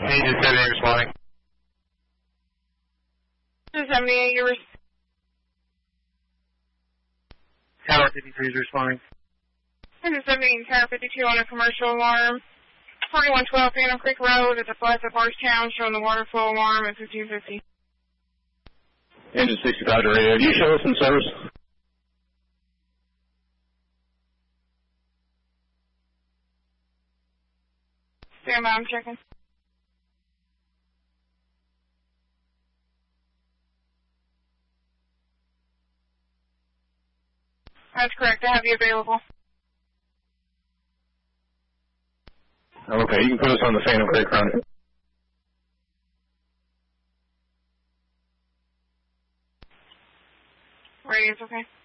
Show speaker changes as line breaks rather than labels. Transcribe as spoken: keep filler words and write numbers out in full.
Agent seventy-eight responding.
seventy-eight, you're
Tower fifty-three is responding.
Agent seventy-eight, Tower fifty-two on a commercial alarm. forty-one twelve Phantom Creek Road at the Plaza Barstown, showing the water flow alarm at fifteen fifty.
Engine sixty-five to radio. Do you show us in service?
Stand by, I'm checking. That's correct. I have you available.
Okay, you can put us on the Phantom Creek run.
Radio's okay.